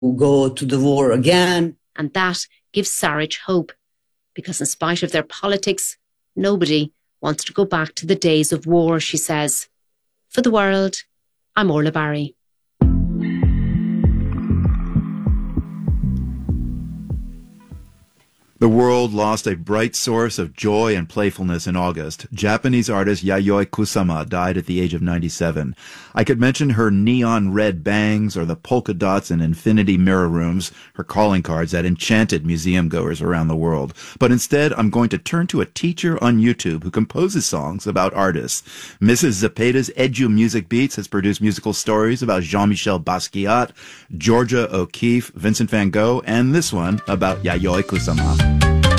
go to the war again. And that gives Sarich hope, because in spite of their politics, nobody wants to go back to the days of war, she says. For the World, I'm Orla Barry. The world lost a bright source of joy and playfulness in August. Japanese artist Yayoi Kusama died at the age of 97. I could mention her neon red bangs or the polka dots and infinity mirror rooms, her calling cards that enchanted museum goers around the world. But instead, I'm going to turn to a teacher on YouTube who composes songs about artists. Mrs. Zepeda's Edu Music Beats has produced musical stories about Jean-Michel Basquiat, Georgia O'Keeffe, Vincent van Gogh, and this one about Yayoi Kusama.